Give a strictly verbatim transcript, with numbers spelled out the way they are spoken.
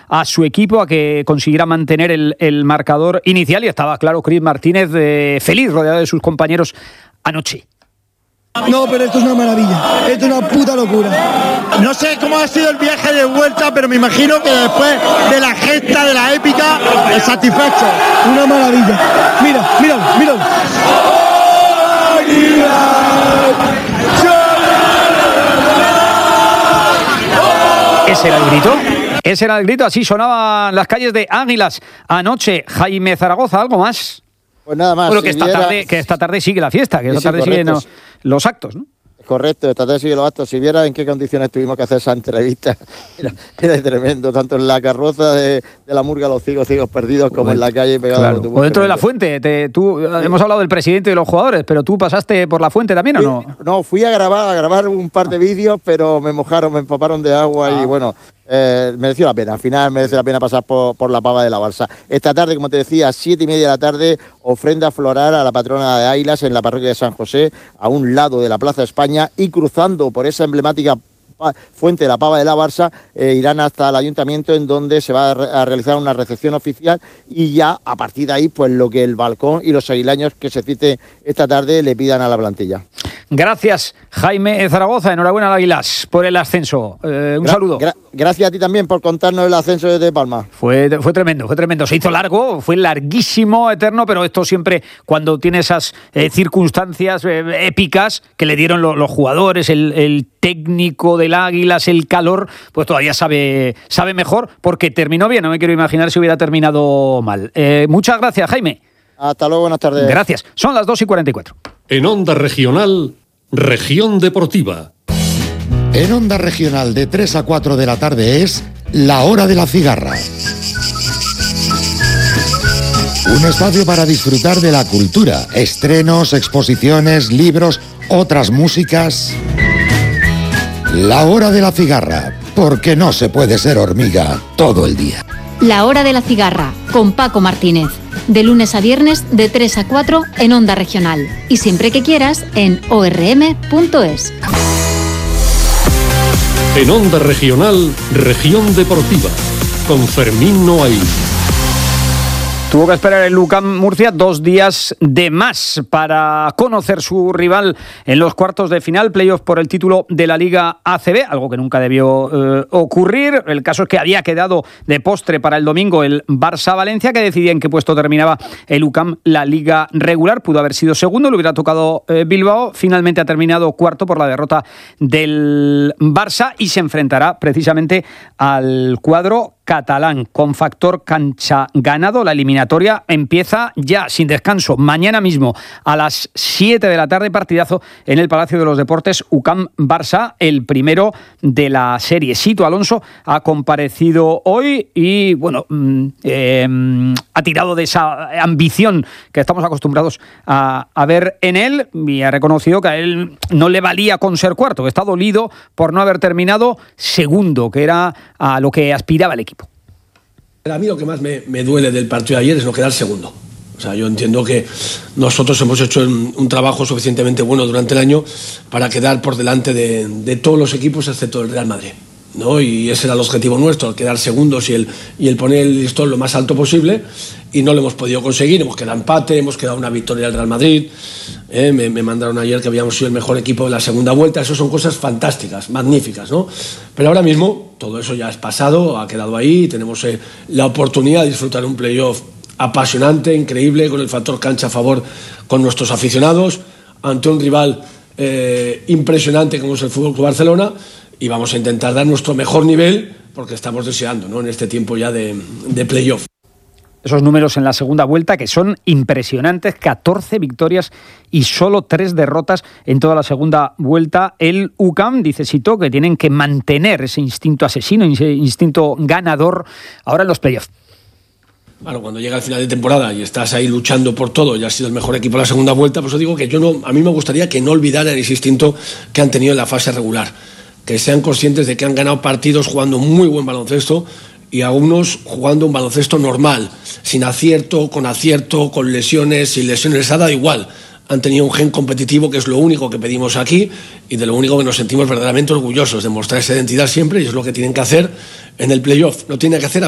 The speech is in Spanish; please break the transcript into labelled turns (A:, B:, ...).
A: a su equipo a que consiguiera mantener el, el marcador inicial, y estaba claro Chris Martínez eh, feliz, rodeado de sus compañeros anoche.
B: No, pero esto es una maravilla, esto es una puta locura.
C: No sé cómo ha sido el viaje de vuelta, pero me imagino que después de la gesta, de la épica, el satisfecho.
B: Una maravilla. Mira, mira, mira.
A: Ese era el grito. Ese era el grito, así sonaban las calles de Águilas anoche. Jaime Zaragoza, ¿algo más?
D: Pues nada más.
A: Bueno, que,
D: si
A: esta
D: viera...
A: tarde, que esta tarde sigue la fiesta, que esta
D: sí,
A: tarde
D: sí,
A: siguen los, los actos, ¿no?
D: Correcto, esta tarde sigue los actos. Si viera en qué condiciones tuvimos que hacer esa entrevista, era, era tremendo, tanto en la carroza de, de la murga Los Cigos Cigos Perdidos, como bueno, en la calle pegada
A: claro.
D: a los
A: O dentro de la fuente. Te, tú, sí. Hemos hablado del presidente y de los jugadores, pero tú pasaste por la fuente también, ¿o no?
D: No, fui a grabar, a grabar un par de vídeos, pero me mojaron, me empaparon de agua ah. y bueno... Eh, mereció la pena, al final merece la pena pasar por, por la pava de la Balsa. Esta tarde, como te decía, a siete y media de la tarde, ofrenda floral a la patrona de Águilas en la parroquia de San José, a un lado de la Plaza España, y cruzando por esa emblemática fuente de la pava de la Balsa, eh, irán hasta el ayuntamiento, en donde se va a, re a realizar una recepción oficial, y ya a partir de ahí, pues lo que el balcón y los aguilaños que se cite esta tarde le pidan a la plantilla.
A: Gracias, Jaime Zaragoza. Enhorabuena al Águilas por el ascenso. Eh, un
D: gra
A: saludo.
D: Gra gracias a ti también por contarnos el ascenso desde Palma.
A: Fue, fue tremendo, fue tremendo. Se hizo largo, fue larguísimo, eterno, pero esto siempre, cuando tiene esas eh, circunstancias eh, épicas que le dieron lo, los jugadores, el, el técnico del Águilas, el calor, pues todavía sabe, sabe mejor, porque terminó bien. No me quiero imaginar si hubiera terminado mal. Eh, muchas gracias, Jaime.
D: Hasta luego, buenas tardes.
A: Gracias. Son las dos y cuarenta y cuatro.
E: En Onda Regional, Región Deportiva.
F: En Onda Regional, de tres a cuatro de la tarde, es La Hora de la Cigarra. Un espacio para disfrutar de la cultura, estrenos, exposiciones, libros, otras músicas. La Hora de la Cigarra, porque no se puede ser hormiga todo el día.
G: La Hora de la Cigarra, con Paco Martínez. De lunes a viernes, de tres a cuatro, en Onda Regional. Y siempre que quieras, en o r m punto es.
E: En Onda Regional, Región Deportiva, con Fermín Noaín.
A: Tuvo que esperar el U C A M Murcia dos días de más para conocer su rival en los cuartos de final, playoff por el título de la Liga A C B, algo que nunca debió eh, ocurrir. El caso es que había quedado de postre para el domingo el Barça-Valencia, que decidía en qué puesto terminaba el U C A M la Liga regular. Pudo haber sido segundo, le hubiera tocado eh, Bilbao. Finalmente ha terminado cuarto por la derrota del Barça y se enfrentará precisamente al cuadro catalán, con factor cancha ganado. La eliminatoria empieza ya sin descanso, mañana mismo a las siete de la tarde, partidazo en el Palacio de los Deportes, U C A M Barça, el primero de la serie. Sito Alonso ha comparecido hoy y bueno, eh, ha tirado de esa ambición que estamos acostumbrados a, a ver en él, y ha reconocido que a él no le valía con ser cuarto, que está dolido por no haber terminado segundo, que era a lo que aspiraba el equipo.
H: A mí lo que más me, me duele del partido de ayer es no quedar segundo. O sea, yo entiendo que nosotros hemos hecho un, un trabajo suficientemente bueno durante el año para quedar por delante de, de todos los equipos excepto el Real Madrid, ¿no? Y ese era el objetivo nuestro, el quedar segundos y el, y el poner el listón lo más alto posible, y no lo hemos podido conseguir. Hemos quedado empate, hemos quedado una victoria del Real Madrid, eh, me, me mandaron ayer que habíamos sido el mejor equipo de la segunda vuelta. Eso son cosas fantásticas, magníficas, ¿no? Pero ahora mismo todo eso ya es pasado, ha quedado ahí, y tenemos eh, la oportunidad de disfrutar un playoff apasionante, increíble, con el factor cancha a favor con nuestros aficionados, ante un rival eh, impresionante como es el F C Barcelona, y vamos a intentar dar nuestro mejor nivel, porque estamos deseando, ¿no?, en este tiempo ya de, de playoff.
A: Esos números en la segunda vuelta que son impresionantes, catorce victorias y solo tres derrotas en toda la segunda vuelta. El U C A M, dice Sito, que tienen que mantener ese instinto asesino, ese instinto ganador ahora en los playoffs.
H: Bueno, cuando llega el final de temporada y estás ahí luchando por todo y has sido el mejor equipo de la segunda vuelta, pues os digo que yo no, a mí me gustaría que no olvidaran ese instinto que han tenido en la fase regular, que sean conscientes de que han ganado partidos jugando muy buen baloncesto y algunos jugando un baloncesto normal, sin acierto, con acierto, con lesiones, sin lesiones, les ha dado igual. Han tenido un gen competitivo, que es lo único que pedimos aquí y de lo único que nos sentimos verdaderamente orgullosos, de mostrar esa identidad siempre, y es lo que tienen que hacer en el playoff. No tienen que hacer